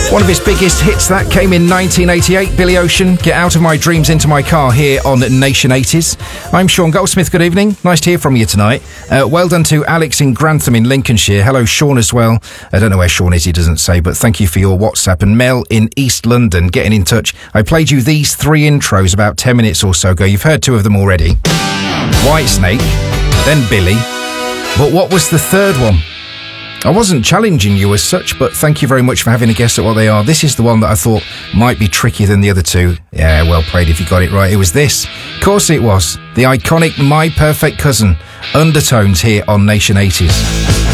One of his biggest hits, that came in 1988, Billy Ocean, Get Out of My Dreams Into My Car, here on Nation 80s. I'm Sean Goldsmith, good evening. Nice to hear from you tonight. Well done to Alex in Grantham in Lincolnshire. Hello, Sean, as well. I don't know where Sean is, he doesn't say, but thank you for your WhatsApp. And Mel in East London, getting in touch. I played you these 3 intros about 10 minutes or so ago. You've heard 2 of them already. Whitesnake, then Billy. But what was the third one? I wasn't challenging you as such, but thank you very much for having a guess at what they are. This is the one that I thought might be trickier than the other 2. Yeah, well played if you got it right. It was this. Of course it was. The iconic My Perfect Cousin. Undertones here on Nation 80s.